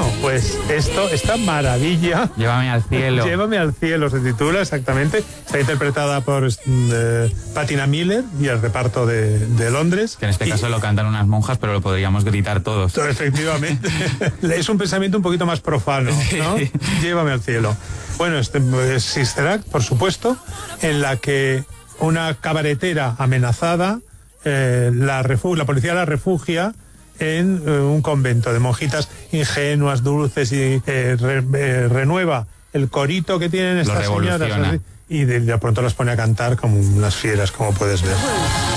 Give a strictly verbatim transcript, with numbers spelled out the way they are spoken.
Bueno, pues esto, esta maravilla... Llévame al cielo. Llévame al cielo, se titula exactamente. Está interpretada por eh, Patina Miller y el reparto de, de Londres. Que en este y, caso lo cantan unas monjas, pero lo podríamos gritar todos. Efectivamente. Es un pensamiento un poquito más profano, ¿no? Sí. Llévame al cielo. Bueno, este es Sister Act, por supuesto, en la que una cabaretera amenazada, eh, la, refu- la policía la refugia en eh, un convento de monjitas ingenuas, dulces, y eh, re, eh, renueva el corito que tienen estas señoras, y de, de pronto las pone a cantar como unas fieras, como puedes ver.